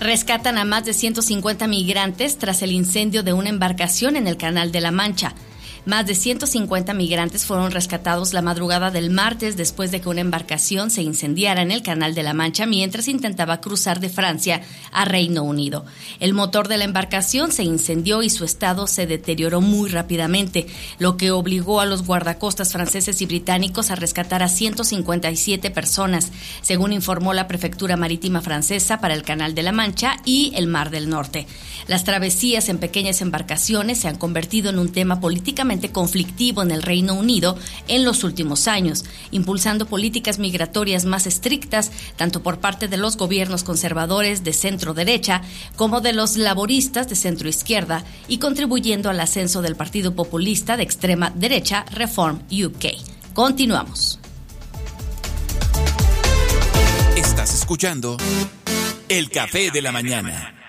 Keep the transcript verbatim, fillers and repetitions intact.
Rescatan a más de ciento cincuenta migrantes tras el incendio de una embarcación en el Canal de la Mancha. Más de ciento cincuenta migrantes fueron rescatados la madrugada del martes después de que una embarcación se incendiara en el Canal de la Mancha mientras intentaba cruzar de Francia a Reino Unido. El motor de la embarcación se incendió y su estado se deterioró muy rápidamente, lo que obligó a los guardacostas franceses y británicos a rescatar a ciento cincuenta y siete personas, según informó la Prefectura Marítima Francesa para el Canal de la Mancha y el Mar del Norte. Las travesías en pequeñas embarcaciones se han convertido en un tema políticamente conflictivo en el Reino Unido en los últimos años, impulsando políticas migratorias más estrictas tanto por parte de los gobiernos conservadores de centro derecha como de los laboristas de centro izquierda y contribuyendo al ascenso del partido populista de extrema derecha Reform U K. Continuamos. Estás escuchando El Café de la Mañana.